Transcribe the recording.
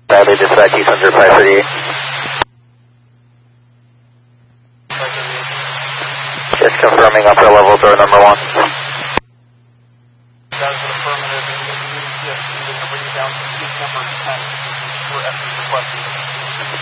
Bradley dispatch East 10538. Just confirming upper level door number 1. That is an affirmative, and yes, you can bring it down to seat number 10 for FD requested.